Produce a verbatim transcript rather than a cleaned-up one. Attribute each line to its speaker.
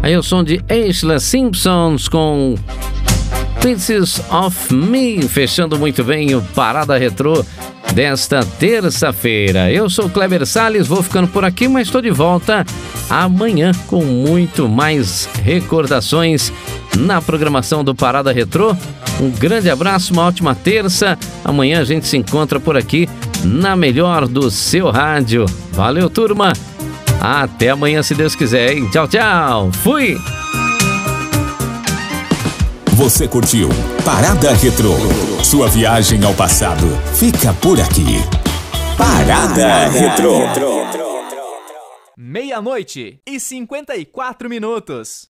Speaker 1: Aí o som de Ashlee Simpsons com Pieces of Me, fechando muito bem o Parada Retrô desta terça-feira. Eu sou o Kleber Salles, vou ficando por aqui, mas estou de volta amanhã com muito mais recordações na programação do Parada Retrô. Um grande abraço, uma ótima terça. Amanhã a gente se encontra por aqui na melhor do seu rádio. Valeu, turma. Até amanhã, se Deus quiser, hein? Tchau, tchau. Fui!
Speaker 2: Você curtiu Parada Retrô. Sua viagem ao passado fica por aqui. Parada Retrô.
Speaker 3: Meia-noite e cinquenta e quatro minutos.